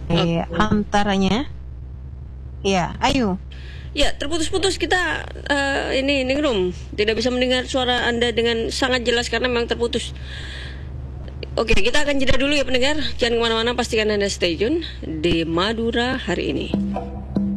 antaranya. Ya, ayo. Ya, terputus-putus kita ini Ningrum tidak bisa mendengar suara Anda dengan sangat jelas karena memang terputus. Oke, kita akan jeda dulu ya pendengar. Jangan kemana-mana, pastikan Anda stay tune di Madura hari ini.